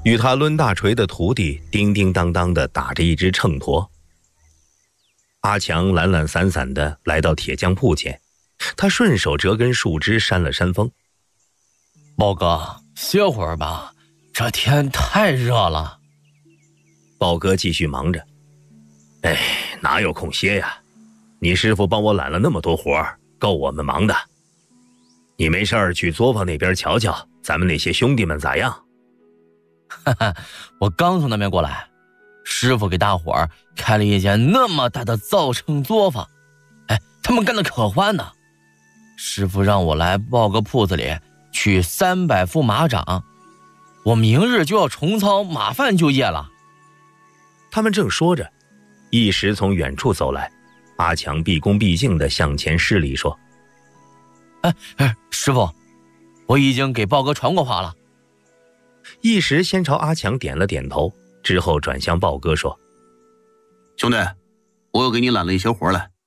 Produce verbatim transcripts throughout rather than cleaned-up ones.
与他抡大锤的徒弟叮叮当当地打着一只秤砣。阿强懒懒散散地来到铁匠铺前，他顺手折根树枝扇了扇风。 豹哥，歇会儿吧，这天太热了。 豹哥继续忙着。哎，哪有空歇呀？你师傅帮我揽了那么多活，够我们忙的。你没事儿去作坊那边瞧瞧，咱们那些兄弟们咋样？ 哈哈，我刚从那边过来，师傅给大伙儿开了一间那么大的造秤作坊，哎，他们干得可欢呢。师傅让我来报个铺子里取三百副马掌，我明日就要重操马贩就业了。 他们正说着，一时从远处走来，阿强毕恭毕敬地向前施礼说： 哎哎，师傅，我已经给豹哥传过话了。 一时先朝阿强点了点头，之后转向豹哥说： 兄弟，我又给你揽了一些活来。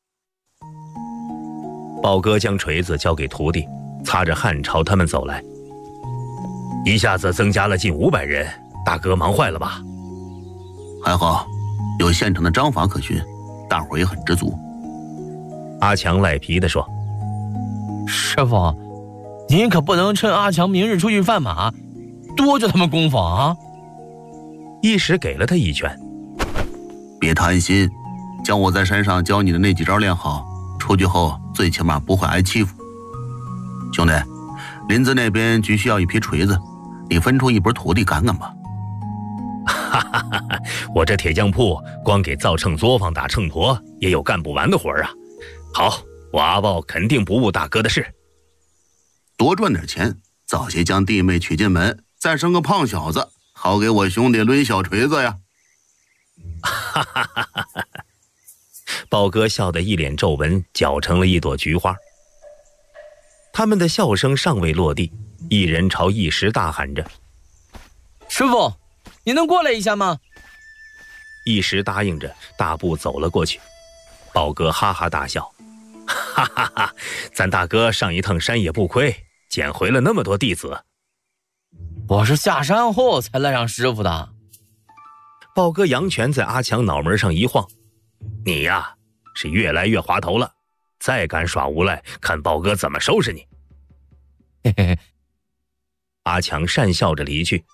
豹哥将锤子交给徒弟，擦着汗朝他们走来。一下子增加了近五百人，大哥忙坏了吧？ 还好有现成的章法可循，大伙也很知足。 阿强赖皮地说： 师傅，您可不能趁阿强明日出去贩马多叫他们功夫啊！ 一时给了他一拳。 别贪心，将我在山上教你的那几招练好，出去后最起码不会挨欺负。兄弟，林子那边急需要一批锤子，你分出一波徒弟赶赶吧。 哈哈哈哈，我这铁匠铺光给造秤作坊打秤砣也有干不完的活啊。好，我阿豹肯定不误大哥的事。 多赚点钱，早些将弟妹娶进门，再生个胖小子，好给我兄弟抡小锤子呀。 哈哈哈哈哈！豹哥笑得一脸皱纹，搅成了一朵菊花。他们的笑声尚未落地，一人朝一时大喊着： 师傅，你能过来一下吗？ 一时答应着，大步走了过去。豹哥哈哈大笑：哈哈哈，咱大哥上一趟山也不亏，捡回了那么多弟子。 我是下山后才来让师傅的。 豹哥扬拳在阿强脑门上一晃：你呀，是越来越滑头了，再敢耍无赖，看豹哥怎么收拾你。 嘿嘿嘿。 阿强讪笑着离去。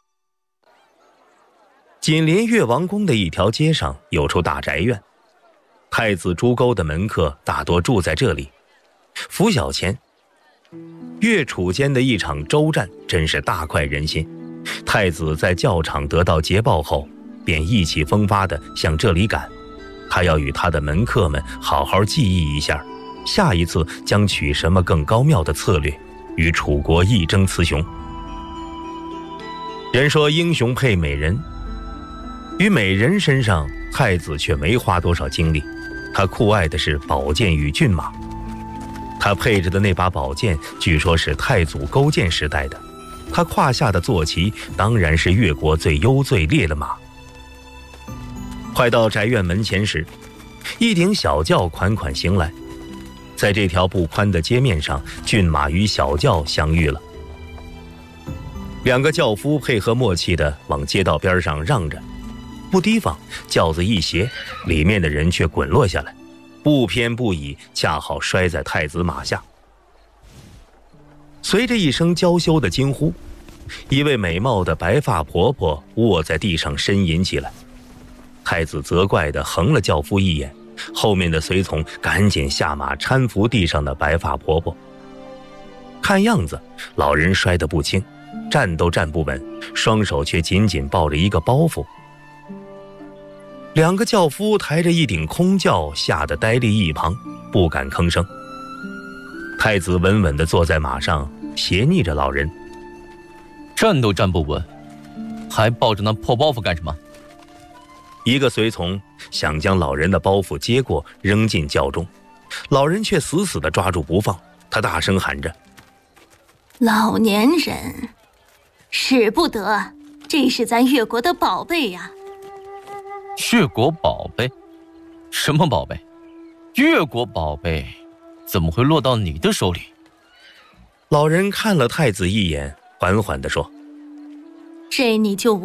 紧邻越王宫的一条街上有处大宅院，太子朱沟的门客大多住在这里。拂晓前，越楚间的一场州战真是大快人心。太子在教场得到捷报后，便意气风发地向这里赶，他要与他的门客们好好记忆一下，下一次将取什么更高妙的策略，与楚国一争雌雄。人说英雄配美人，于美人身上，太子却没花多少精力，他酷爱的是宝剑与骏马。他配着的那把宝剑，据说是太祖勾践时代的，他胯下的坐骑当然是越国最优最烈的马。快到宅院门前时，一顶小轿款款行来，在这条不宽的街面上，骏马与小轿相遇了。两个轿夫配合默契地往街道边上让着，不提防轿子一斜，里面的人却滚落下来，不偏不倚，恰好摔在太子马下。随着一声娇羞的惊呼，一位美貌的白发婆婆卧在地上呻吟起来。太子责怪地横了轿夫一眼，后面的随从赶紧下马搀扶地上的白发婆婆。看样子老人摔得不轻，站都站不稳，双手却紧紧抱着一个包袱。两个轿夫抬着一顶空轿，吓得呆立一旁，不敢吭声。太子稳稳地坐在马上，斜睨着老人： 站都站不稳，还抱着那破包袱干什么？ 一个随从想将老人的包袱接过扔进轿中，老人却死死地抓住不放，他大声喊着： 老年人，使不得，这是咱越国的宝贝呀！ 越国宝贝？什么宝贝？越国宝贝怎么会落到你的手里？ 老人看了太子一眼，缓缓地说： 这你就